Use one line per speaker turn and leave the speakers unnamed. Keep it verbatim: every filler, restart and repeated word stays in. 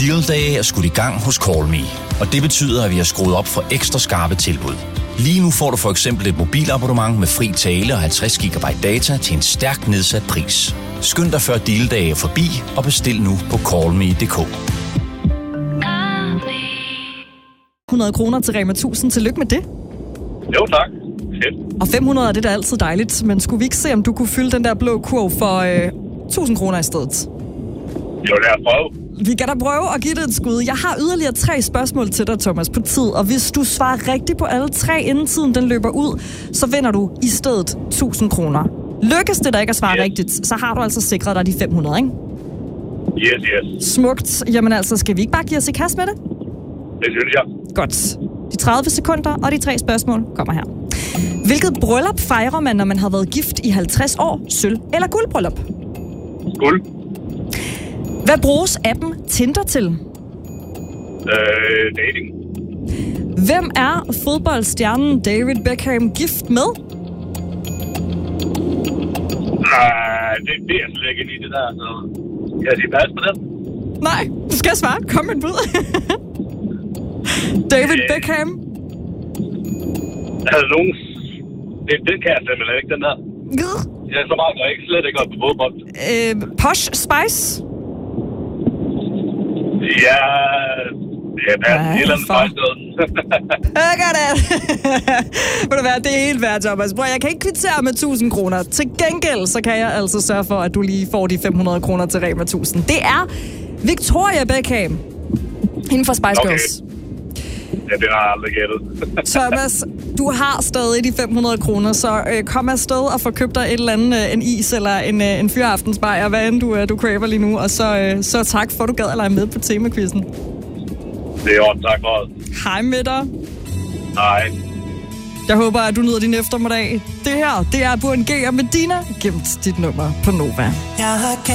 Deal-dage er skudt i gang hos Call Me, og det betyder, at vi har skruet op for ekstra skarpe tilbud. Lige nu får du for eksempel et mobilabonnement med fri tale og halvtreds gigabyte data til en stærkt nedsat pris. Skynd dig før deal-dage er forbi og bestil nu på call me punktum d k.
hundrede kroner til Rema tusind. Tillykke med det.
Jo, tak. Fedt.
Og fem hundrede er det da altid dejligt, men skulle vi ikke se, om du kunne fylde den der blå kurv for øh, tusind kroner i stedet?
Jo, lad os prøve.
Vi kan da prøve at give det et skud. Jeg har yderligere tre spørgsmål til dig, Thomas, på tid. Og hvis du svarer rigtigt på alle tre, inden tiden den løber ud, så vinder du i stedet tusind kroner. Lykkes det da ikke at svare yes. rigtigt, så har du altså sikret dig de fem hundrede, ikke?
Yes, yes.
Smukt. Jamen altså, skal vi ikke bare give os i kast med det?
Det synes jeg.
Godt. De tredive sekunder og de tre spørgsmål kommer her. Hvilket bryllup fejrer man, når man har været gift i halvtreds år? Sølv- eller guldbryllup?
Guld.
Hvad bruges appen Tinder til?
Øh, dating.
Hvem er fodboldstjernen David Beckham gift med?
Nej, det, det er slet ikke lige det der, så jeg siger pas på den.
Nej, du skal svare. Kom med en bud. David
Øh.
Beckham.
Er der nogen... Det, den kan jeg simpelthen ikke, den der.
Gud.
Jeg er så meget, jeg ikke slet ikke op på fodbold.
Øh, Posh Spice.
Ja... Ja, pas.
Ej,
Et eller andet
for-
fejl sted.
Hør det. Ved du hvad, det er helt værd, Thomas. Bror, jeg kan ikke kvittere med tusind kroner. Til gengæld, så kan jeg altså sørge for, at du lige får de fem hundrede kroner til Rema tusind. Det er Victoria Beckham. Inden for Spice
Okay.
Girls.
Ja, det har jeg aldrig gættet.
Thomas, du har stadig de fem hundrede kroner, så øh, kom afsted og få købt dig et eller andet, øh, en is eller en, øh, en fyraftensbajer, hvad end du, øh, du craver lige nu. Og så, øh, så tak for, at du gad at lege med på temaquizzen.
Det er ordentligt, tak for det.
Hej med dig.
Nej.
Jeg håber, at du nyder din eftermiddag. Det her, det er Burhan G og Medina. Gemt dit nummer på Nova.